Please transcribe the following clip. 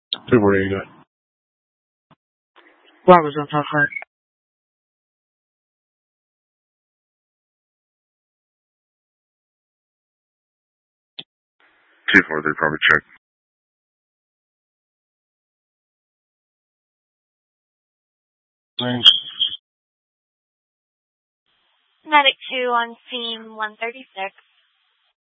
248. Robinson, top heart. 243, probably check. Thanks. Medic 2 on scene 136.